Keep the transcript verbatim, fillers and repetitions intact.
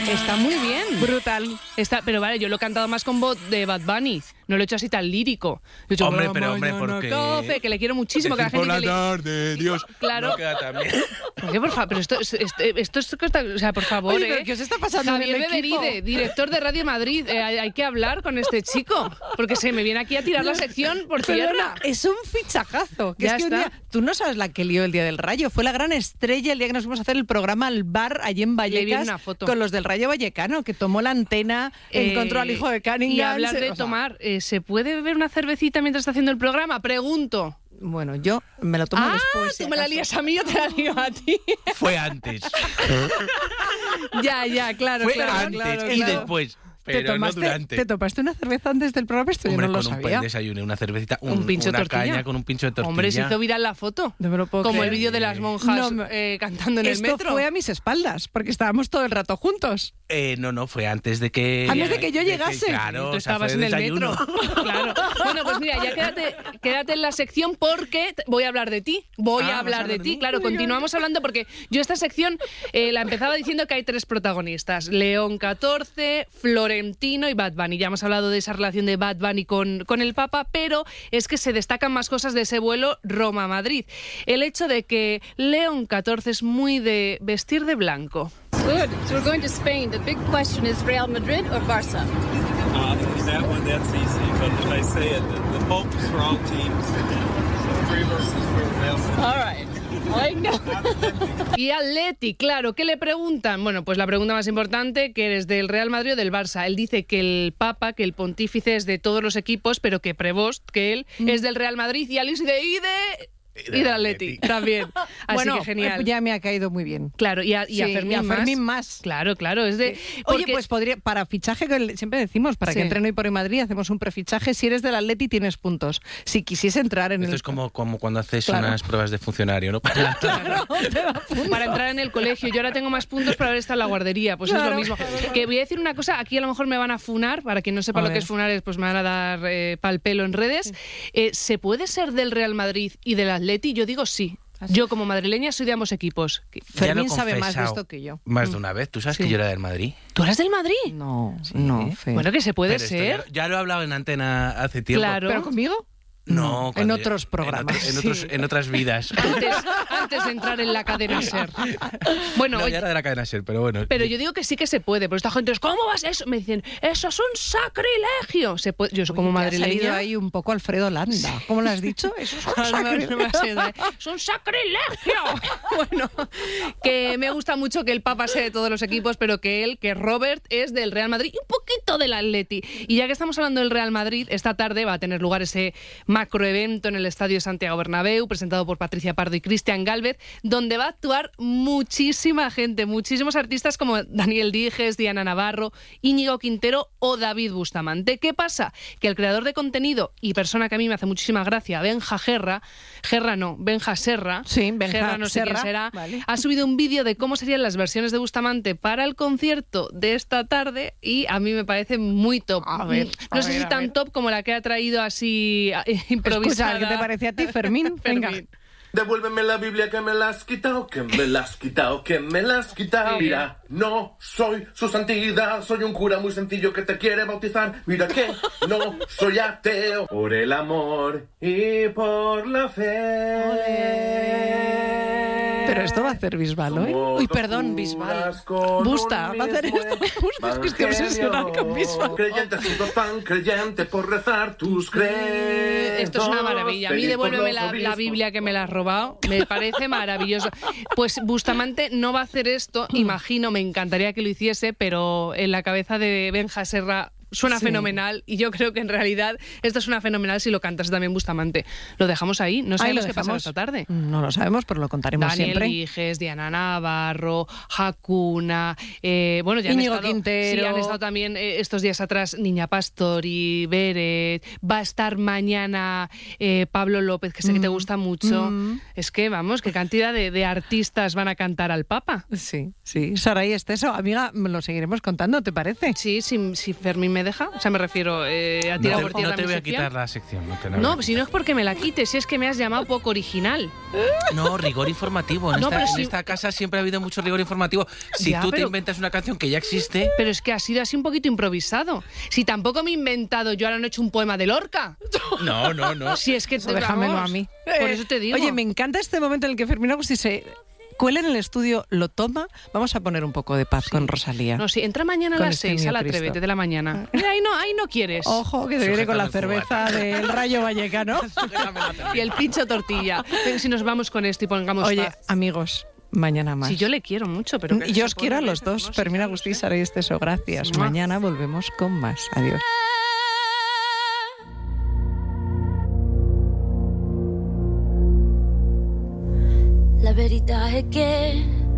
Está muy bien. Brutal. Está, pero vale, yo lo he cantado más con voz de Bad Bunny. No lo he hecho así tan lírico. Lo he hecho, Hombre, "Por pero la hombre, mañana, porque... café", que le quiero muchísimo. Que la Decir gente por que la le... tarde, Dios, Claro. no queda tan bien. ¿Por qué, por favor? Pero esto, esto, esto, esto, esto, o sea, por favor, Oye, ¿eh? ¿pero qué os está pasando en Javier el equipo? Beberide, director de Radio Madrid. Eh, hay, hay que hablar con este chico, porque se me viene aquí a tirar la sección por tierra. Perdona, es un fichajazo. Que Ya es que un está. día, tú no sabes la que lió el día del Rayo. Fue la gran estrella el día que nos fuimos a hacer el programa al bar allí en Le vi Vallecas una foto. con los del Rayo Vallecano, que tomó la antena, Eh, encontró al hijo de Cunningham. Y hablar se- de o sea, tomar, eh, ¿se puede beber una cervecita mientras está haciendo el programa? Pregunto. Bueno, yo me lo tomo ah, después. si tú me la acaso. lías a mí, yo te la lío a ti. Fue antes. Ya, ya, claro, Fue claro, antes claro, y claro. después. ¿Te Pero no tomaste, durante. ¿Te tomaste una cerveza antes del programa? Esto Hombre, yo no lo con un sabía. pan desayuné, una cervecita, un, Un pincho de una tortilla. caña con un pincho de tortilla. Hombre, se hizo viral la foto. No me lo puedo Como creer. el vídeo de las monjas No me- eh, cantando en Esto el metro. fue a mis espaldas, porque estábamos todo el rato juntos. Eh, no, no, fue antes de que... Antes de que yo llegase. claro, Tú o sea, estabas fue en el desayuno. metro. Claro. Bueno, pues mira, ya quédate, quédate en la sección porque t- voy a hablar de ti. Voy Ah, a hablar ¿vas a de hablar de ti. mí? Claro, continuamos hablando porque yo esta sección eh, la empezaba diciendo que hay tres protagonistas. León catorce, Florentino y Bad Bunny. Ya hemos hablado de esa relación de Bad Bunny con, con el Papa, pero es que se destacan más cosas de ese vuelo Roma-Madrid. El hecho de que León catorce es muy de vestir de blanco. Good. So we're going to Spain. The big question is Real Madrid or Barça? Uh, that one, that's easy. But if I say it, the, the vote is for all teams. So three versus for Real Madrid. All right. I know. Y Atleti, claro, ¿qué le preguntan? Bueno, pues la pregunta más importante, que eres del Real Madrid o del Barça. Él dice que el Papa, que el pontífice es de todos los equipos, pero que Prevost, que él es del Real Madrid, y Alice de y de y del Atleti también. Así bueno, que genial. eh, ya me ha caído muy bien. Claro, y a, y a Sí, Fermín, y a Fermín más. más. Claro, claro, es de... Oye, porque- pues podría, para fichaje, que le- siempre decimos, para Sí. que entrene hoy por hoy Madrid, hacemos un prefichaje. Si eres del Atleti, tienes puntos. Si quisiese entrar en Esto el... es como, como cuando haces Claro. unas pruebas de funcionario, ¿no? Claro. Para entrar en el colegio. Yo ahora tengo más puntos para haber estado en la guardería. Pues es Claro. lo mismo. Que voy a decir una cosa, aquí a lo mejor me van a funar, para quien no sepa A lo ver. que es funar, es, pues me van a dar eh, pal pelo en redes. Eh, ¿Se puede ser del Real Madrid y del Atleti? Yo digo sí. Yo como madrileña soy de ambos equipos. Ya lo he Fermín sabe más de confesado esto que yo. Más de una vez. ¿Tú sabes Sí. que yo era del Madrid? ¿Tú eres del Madrid? No, no, Fer. Bueno, que se puede Pero esto ser. Ya, ya lo he hablado en antena hace tiempo. Claro. ¿Pero conmigo? No, en cuando yo- otros programas. En, otro- en otros, Sí. en otras vidas. Antes, antes de entrar en la cadena SER. Bueno, No, oye, ya era de la cadena SER, pero bueno. pero yo digo que sí que se puede, pero esta gente es, ¿cómo vas a eso? Me dicen, eso es un sacrilegio. Se puede, yo soy como Oye, que ha salido madrileña. ahí un poco Alfredo Landa. ¿Cómo lo has dicho? Eso es un No, no, sacrilegio. no me ha sido, ¿eh? ¡Es un sacrilegio! Bueno, que me gusta mucho que el Papa sea de todos los equipos, pero que él, que Robert, es del Real Madrid y un poquito del Atleti. Y ya que estamos hablando del Real Madrid, esta tarde va a tener lugar ese macroevento en el Estadio Santiago Bernabéu, presentado por Patricia Pardo y Cristian Gálvez, donde va a actuar muchísima gente, muchísimos artistas como Daniel Dijes, Diana Navarro, Íñigo Quintero o David Bustamante. ¿Qué pasa? Que el creador de contenido y persona que a mí me hace muchísima gracia, Benja Gerra, Gerra no, Benja Serra, Sí, Benja Gerra no sé Serra, quién será, vale. ha subido un vídeo de cómo serían las versiones de Bustamante para el concierto de esta tarde y a mí me parece muy top. A ver, no a sé ver, si a tan ver. top como la que ha traído así eh, improvisada. Escucha, ¿qué te parece a ti, Fermín? Venga. Fermín. Devuélveme la Biblia que me la has quitado, que me la has quitado, que me la has quitado. Mira, no soy su santidad, soy un cura muy sencillo que te quiere bautizar. Mira que no soy ateo, por el amor y por la fe. Pero esto va a hacer Bisbal, ¿eh? Somos Uy, dos perdón, Bisbal. curas con Busta, un va a hacer mismo esto. Busta, es que estoy obsesionada con Bisbal. Creyente, has sido tan creyente por rezar tus credos. Esto es una maravilla. A mí Feliz por devuélveme los la, la obispos. Biblia que me la has robado. Me parece maravilloso. Pues Bustamante no va a hacer esto, imagino, me encantaría que lo hiciese, pero en la cabeza de Benja Serra suena Sí. fenomenal y yo creo que en realidad esto suena fenomenal si lo cantas también Bustamante. Lo dejamos ahí, no Ahí sabemos lo qué pasará dejamos. esta tarde. No lo sabemos, pero lo contaremos Daniel siempre. Dijes, Diana Navarro, Hakuna, eh, bueno, ya han Íñigo estado, Quintero. sí, han estado también eh, estos días atrás Niña Pastori, Beret, va a estar mañana eh, Pablo López, que sé que te gusta mucho. Mm. Es que, vamos, qué cantidad de, de artistas van a cantar al Papa. Sí, sí. Saray Esteso, amiga, lo seguiremos contando, ¿te parece? Sí, si, si Fermín me me deja. O sea, me refiero eh, a tirar No por te, tierra no te mi voy a sección. quitar la sección. No, te la voy a No, quitar. si no es porque me la quites, si es que me has llamado poco original. No, rigor informativo. En, No, esta, pero en si- esta casa siempre ha habido mucho rigor informativo. Si Ya, tú te pero- inventas una canción que ya existe... Pero es que ha sido así un poquito improvisado. Si tampoco me he inventado, yo ahora no he hecho un poema de Lorca. No, no, no. Si es que Eso déjamelo vamos, a mí. Por eso te digo. Oye, me encanta este momento en el que Fermín Agustí se cuela en el estudio, lo toma. Vamos a poner un poco de paz con Rosalía. No, sí, entra mañana a Con las este seis mío a la Cristo. Atrévete de la mañana. Ahí no, ahí no quieres. Ojo, que se viene con la Sujétame cerveza del Rayo Vallecano. Y el pincho tortilla. Venga, si nos vamos con esto y pongamos Oye, paz. amigos, mañana más. Si yo le quiero mucho, pero... que Y se yo os pone quiero a a los veces, dos, no sé, Fermín ya lo Agustí, sé. Sara y Esteso. Gracias. Mua. Mañana volvemos con más. Adiós. La verità è che